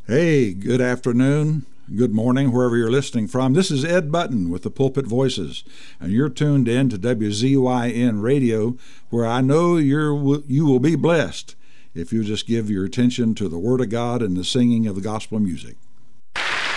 Hey, good afternoon, good morning, wherever you're listening from. This is Ed Button with the Pulpit Voices, and you're tuned in to WZYN Radio, where I know you will be blessed if you just give your attention to the Word of God and the singing of the gospel music.